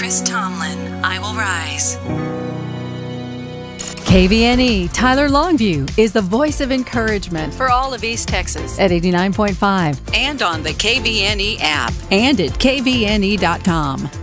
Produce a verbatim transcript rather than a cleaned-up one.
Chris Tomlin, I Will Rise. K V N E Tyler Longview is the voice of encouragement for all of East Texas at eighty-nine point five And on the K V N E app. and at K V N E dot com.